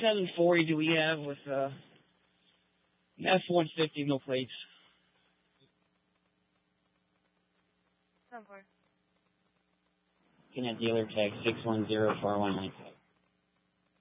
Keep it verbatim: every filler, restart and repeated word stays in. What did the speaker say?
seven forty do we have with uh, F one fifty, no plates? seven four. Can have dealer tag six one zero four one nine five.